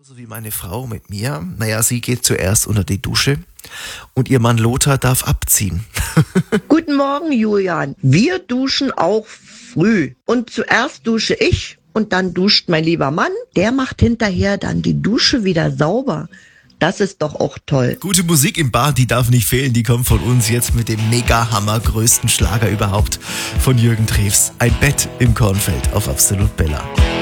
So wie meine Frau mit mir. Naja, sie geht zuerst unter die Dusche und ihr Mann Lothar darf abziehen. Guten Morgen, Julian. Wir duschen auch früh. Und zuerst dusche ich und dann duscht mein lieber Mann. Der macht hinterher dann die Dusche wieder sauber. Das ist doch auch toll. Gute Musik im Bad, die darf nicht fehlen. Die kommt von uns jetzt mit dem Mega-Hammer größten Schlager überhaupt von Jürgen Drews. Ein Bett im Kornfeld auf Absolut Bella.